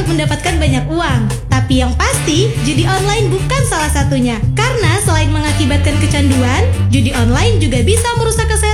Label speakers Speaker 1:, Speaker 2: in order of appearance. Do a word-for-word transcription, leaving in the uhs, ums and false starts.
Speaker 1: mendapatkan banyak uang. Tapi yang pasti, judi online bukan salah satunya. Karena selain mengakibatkan kecanduan, judi online juga bisa merusak kesehatan